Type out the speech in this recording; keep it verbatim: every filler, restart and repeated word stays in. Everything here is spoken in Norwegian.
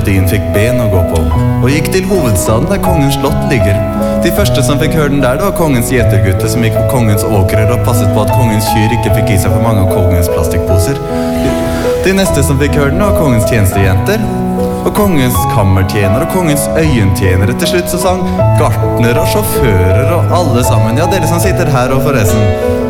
melodien fikk ben å gå på, og gikk til hovedstaden der kongens slott ligger. De første som fikk høre den der, det var kongens gjetergutte som gikk på kongens åkrer og passet på at kongens kyr ikke fikk i seg for mange av kongens plastikkposer. De neste som fikk høre den, var kongens tjenestejenter, og kongens kammertjener og kongens øyentjenere. Til slutt så sang gartner og sjåfører og alle sammen. Ja, dere som sitter her og forresten.